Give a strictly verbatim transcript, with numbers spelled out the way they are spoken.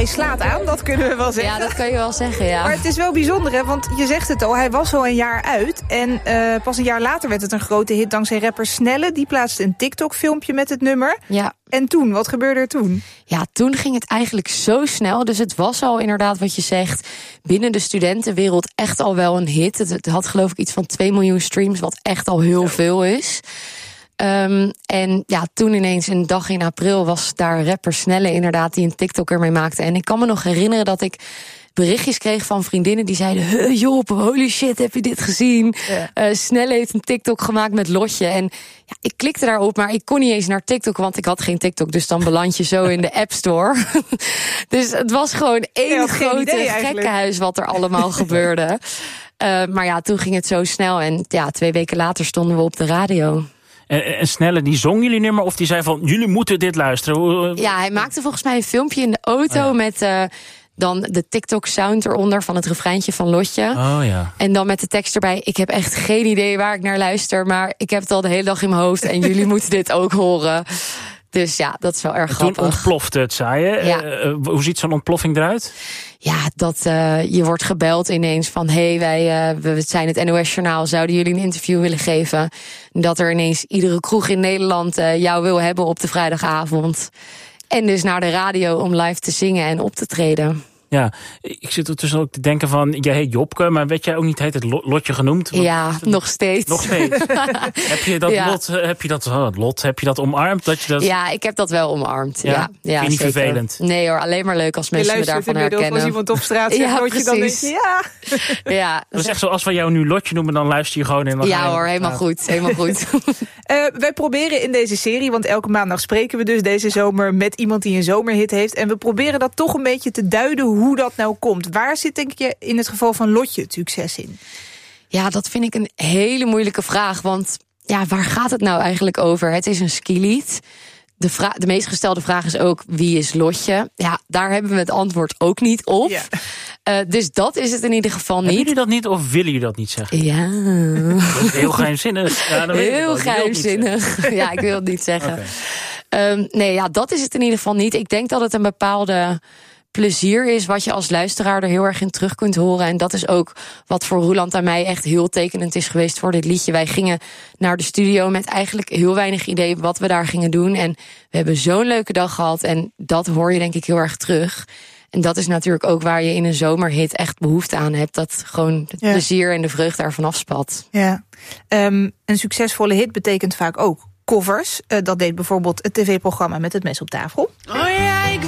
hij slaat aan, dat kunnen we wel zeggen. Ja, dat kan je wel zeggen, ja. Maar het is wel bijzonder, hè, want je zegt het al, hij was al een jaar uit. En uh, pas een jaar later werd het een grote hit dankzij rapper Snelle. Die plaatste een TikTok-filmpje met het nummer. Ja. En toen, wat gebeurde er toen? Ja, toen ging het eigenlijk zo snel. Dus het was al inderdaad wat je zegt, binnen de studentenwereld echt al wel een hit. Het, het had geloof ik iets van twee miljoen streams, wat echt al heel veel is. Um, en ja, toen ineens een dag in april was daar rapper Snelle inderdaad die een TikTok ermee maakte. En ik kan me nog herinneren dat ik berichtjes kreeg van vriendinnen die zeiden: huh, Job, holy shit, heb je dit gezien? Ja. Uh, Snelle heeft een TikTok gemaakt met Lotje. En ja, ik klikte daarop, maar ik kon niet eens naar TikTok, want ik had geen TikTok. Dus dan beland je zo in de App Store. Dus het was gewoon één grote gekkenhuis wat er allemaal gebeurde. Uh, maar ja, toen ging het zo snel. En ja, twee weken later stonden we op de radio. En, en Snelle, die zong jullie nummer of die zei van, jullie moeten dit luisteren? Ja, hij maakte volgens mij een filmpje in de auto oh ja. met uh, dan de TikTok-sound eronder van het refreintje van Lotje. Oh ja. En dan met de tekst erbij, ik heb echt geen idee waar ik naar luister, maar ik heb het al de hele dag in mijn hoofd en jullie moeten dit ook horen. Dus ja, dat is wel erg en grappig. Toen ontplofte het, zei je. Ja. Uh, hoe ziet zo'n ontploffing eruit? Ja, dat uh, je wordt gebeld ineens van, hé, hey, wij uh, we zijn het N O S-journaal, zouden jullie een interview willen geven? Dat er ineens iedere kroeg in Nederland uh, jou wil hebben op de vrijdagavond. En dus naar de radio om live te zingen en op te treden. Ja, ik zit er tussen ook te denken van, jij heet Jobke, maar weet jij ook niet, heet het Lotje genoemd? Want, ja, nog steeds. Nog steeds. heb je dat ja. lot, heb je dat, oh, lot, heb je dat omarmd? Dat je dat... Ja, ik heb dat wel omarmd. Ja, ja, ja vind je niet zeker. Vervelend? Nee hoor, alleen maar leuk als mensen me daarvan herkennen. Als iemand op straat zegt, ja, Lotje, dan denk je, ja. ja. Dat is echt zo, als we jou nu Lotje noemen, dan luister je gewoon. En dan ja je, hoor, helemaal uh, goed. Helemaal goed. uh, wij proberen in deze serie, want elke maandag spreken we dus deze zomer met iemand die een zomerhit heeft. En we proberen dat toch een beetje te duiden hoe dat nou komt. Waar zit, denk je, in het geval van Lotje het succes in? Ja, dat vind ik een hele moeilijke vraag. Want ja, waar gaat het nou eigenlijk over? Het is een skilied. De, vra- de meest gestelde vraag is ook, wie is Lotje? Ja, daar hebben we het antwoord ook niet op. Ja. Uh, dus dat is het in ieder geval niet. Hebben jullie dat niet of willen jullie dat niet zeggen? Ja. Dat is heel geheimzinnig. Ja, heel geheimzinnig. Ja, ik wil het niet zeggen. Okay. Um, nee, ja, dat is het in ieder geval niet. Ik denk dat het een bepaalde plezier is wat je als luisteraar er heel erg in terug kunt horen. En dat is ook wat voor Roeland en mij echt heel tekenend is geweest voor dit liedje. Wij gingen naar de studio met eigenlijk heel weinig idee wat we daar gingen doen. En we hebben zo'n leuke dag gehad. En dat hoor je denk ik heel erg terug. En dat is natuurlijk ook waar je in een zomerhit echt behoefte aan hebt. Dat gewoon het ja. plezier en de vreugde ervan afspat. Ja. Um, een succesvolle hit betekent vaak ook covers. Uh, dat deed bijvoorbeeld het tv-programma Met het Mes op tafel. Oh ja, ik